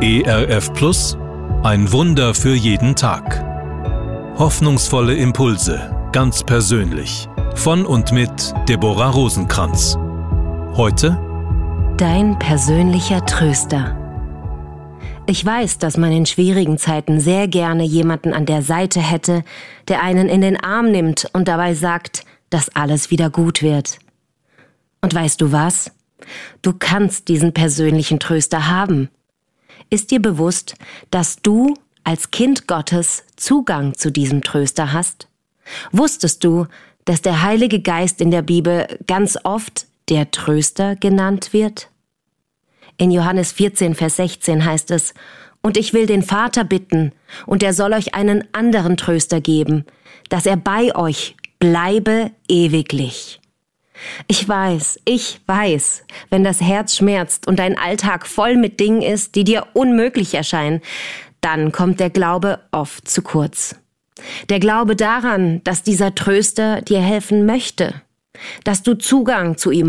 ERF Plus, ein Wunder für jeden Tag. Hoffnungsvolle Impulse, ganz persönlich. Von und mit Deborah Rosenkranz. Heute: Dein persönlicher Tröster. Ich weiß, dass man in schwierigen Zeiten sehr gerne jemanden an der Seite hätte, der einen in den Arm nimmt und dabei sagt, dass alles wieder gut wird. Und weißt du was? Du kannst diesen persönlichen Tröster haben. Ist dir bewusst, dass du als Kind Gottes Zugang zu diesem Tröster hast? Wusstest du, dass der Heilige Geist in der Bibel ganz oft der Tröster genannt wird? In Johannes 14, Vers 16 heißt es: Und ich will den Vater bitten, und er soll euch einen anderen Tröster geben, dass er bei euch bleibe ewiglich. Ich weiß, wenn das Herz schmerzt und dein Alltag voll mit Dingen ist, die dir unmöglich erscheinen, dann kommt der Glaube oft zu kurz. Der Glaube daran, dass dieser Tröster dir helfen möchte, dass du Zugang zu ihm